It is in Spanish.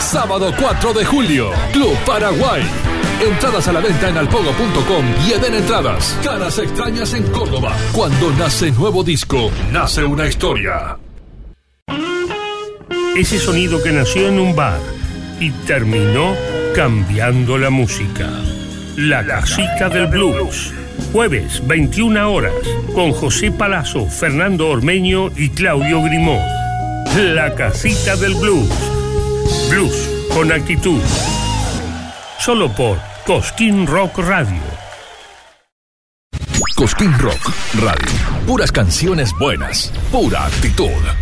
Sábado 4 de julio, Club Paraguay. Entradas a la venta en alpogo.com y Eden Entradas. Caras extrañas en Córdoba. Cuando nace nuevo disco, nace una historia. Ese sonido que nació en un bar y terminó cambiando la música. La Casita del Blues. Jueves, 21 horas, con José Palazzo, Fernando Ormeño y Claudio Grimaud. La Casita del Blues. Blues con actitud. Solo por Cosquín Rock Radio. Cosquín Rock Radio. Puras canciones buenas. Pura actitud.